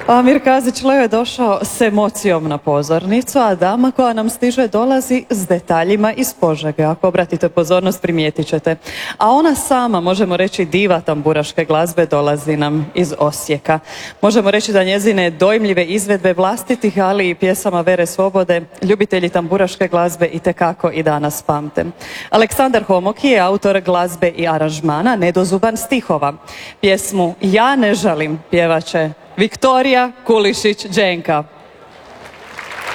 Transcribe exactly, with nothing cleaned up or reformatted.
Amir Kazić-Leo je došao s emocijom na pozornicu, a dama koja nam stiže dolazi s detaljima iz Požege. Ako obratite pozornost, primijetit ćete. A ona sama, možemo reći diva tamburaške glazbe, dolazi nam iz Osijeka. Možemo reći da njezine dojmljive izvedbe vlastitih, ali i pjesama Vere Svobode, ljubitelji tamburaške glazbe itekako i danas pamte. Aleksandar Homoki je autor glazbe i aranžmana, nedozuban stihova. Pjesmu Ja ne žalim pjevaće Viktorija Kulišić-Đenka.